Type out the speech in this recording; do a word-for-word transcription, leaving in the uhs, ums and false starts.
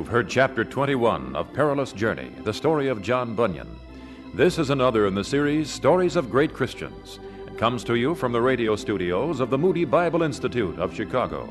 You've heard Chapter twenty-one of Perilous Journey, the story of John Bunyan. This is another in the series, Stories of Great Christians. It comes to you from the radio studios of the Moody Bible Institute of Chicago.